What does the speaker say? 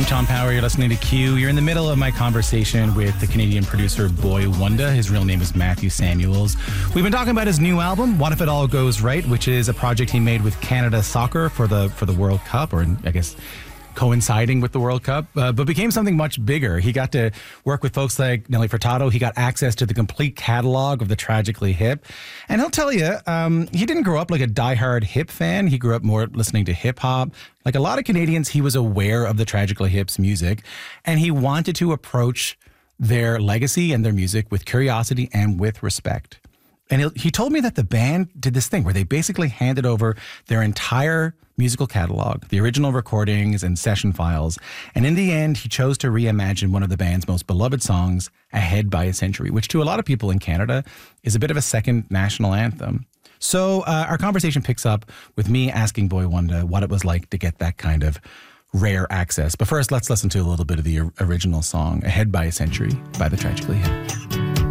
I'm Tom Power. You're listening to Q. You're in the middle of my conversation with the Canadian producer Boy Wonder. His real name is Matthew Samuels. We've been talking about his new album, What If It All Goes Right, which is a project he made with Canada Soccer for the World Cup, or I guess coinciding with the World Cup, but became something much bigger. He got to work with folks like Nelly Furtado. He got access to the complete catalog of the Tragically Hip. And he'll tell you, he didn't grow up like a diehard hip fan. He grew up more listening to hip hop. Like a lot of Canadians, he was aware of the Tragically Hip's music, and he wanted to approach their legacy and their music with curiosity and with respect. And he told me that the band did this thing where they basically handed over their entire musical catalog, the original recordings and session files. And in the end, he chose to reimagine one of the band's most beloved songs, Ahead by a Century, which to a lot of people in Canada is a bit of a second national anthem. So our conversation picks up with me asking Boy Wonder what it was like to get that kind of rare access. But first, let's listen to a little bit of the original song, Ahead by a Century by the Tragically Hip.